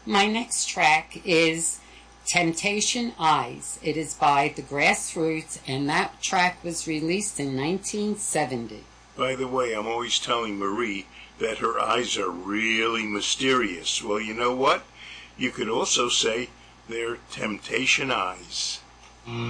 My next track is Temptation Eyes. It is by The Grassroots, and that track was released in 1970. By the way, I'm always telling Marie that her eyes are really mysterious. Well, you know what? You could also say they're temptation eyes.